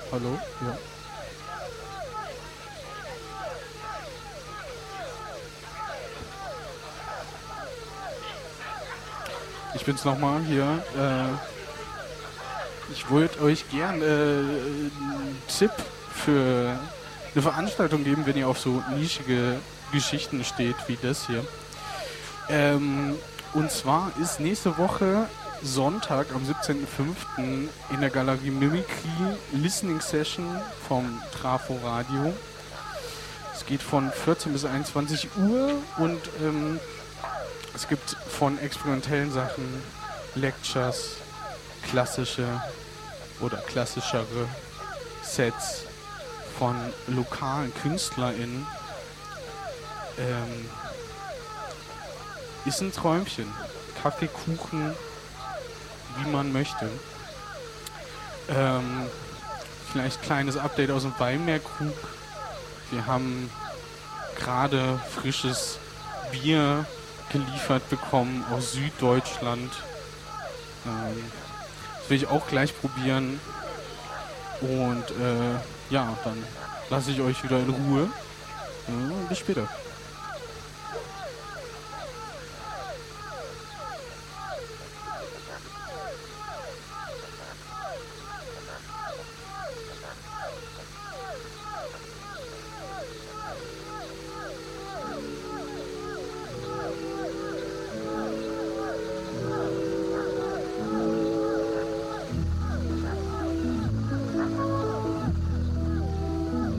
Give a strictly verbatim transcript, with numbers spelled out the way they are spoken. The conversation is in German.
Hallo? Ja. Ich bin's nochmal hier. Äh, ich wollte euch gern äh, einen Tipp für eine Veranstaltung geben, wenn ihr auf so nischige Geschichten steht wie das hier. Ähm, und zwar ist nächste Woche Sonntag am siebzehnten fünften in der Galerie Mimikry Listening Session vom Trafo Radio. Es geht von vierzehn bis einundzwanzig Uhr und ähm, es gibt von experimentellen Sachen Lectures, klassische oder klassischere Sets von lokalen KünstlerInnen. Ähm, ist ein Träumchen. Kaffee, Kuchen, wie man möchte. Ähm, vielleicht kleines Update aus dem Weinmeerkrug. Wir haben gerade frisches Bier geliefert bekommen aus Süddeutschland. Ähm, das will ich auch gleich probieren. Und äh, ja, dann lasse ich euch wieder in Ruhe. Äh, bis später.